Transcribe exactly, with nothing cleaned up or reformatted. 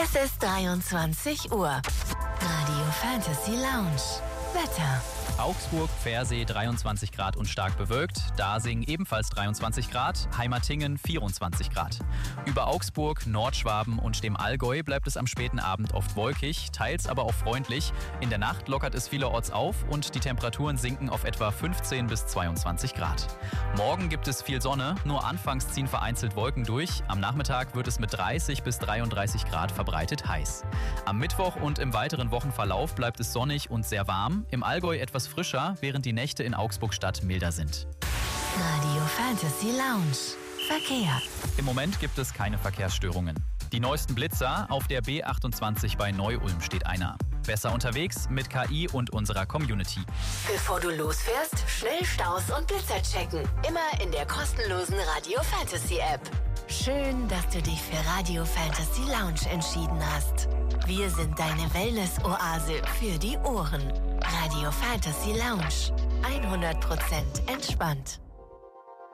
Es ist dreiundzwanzig Uhr. Radio Fantasy Lounge. Wetter. Augsburg, Pfersee dreiundzwanzig Grad und stark bewölkt. Dasing ebenfalls dreiundzwanzig Grad. Heimatingen vierundzwanzig Grad. Über Augsburg, Nordschwaben und dem Allgäu bleibt es am späten Abend oft wolkig, teils aber auch freundlich. In der Nacht lockert es vielerorts auf und die Temperaturen sinken auf etwa fünfzehn bis zweiundzwanzig Grad. Morgen gibt es viel Sonne, nur anfangs ziehen vereinzelt Wolken durch. Am Nachmittag wird es mit dreißig bis dreiunddreißig Grad verbreitet heiß. Am Mittwoch und im weiteren Wochenverlauf bleibt es sonnig und sehr warm. Im Allgäu etwas frischer, während die Nächte in Augsburg-Stadt milder sind. Radio Fantasy Lounge. Verkehr. Im Moment gibt es keine Verkehrsstörungen. Die neuesten Blitzer, auf der B achtundzwanzig bei Neu-Ulm steht einer. Besser unterwegs mit K I und unserer Community. Bevor du losfährst, schnell Staus und Blitzer checken. Immer in der kostenlosen Radio Fantasy App. Schön, dass du dich für Radio Fantasy Lounge entschieden hast. Wir sind deine Wellness-Oase für die Ohren. Radio Fantasy Lounge. hundert Prozent entspannt.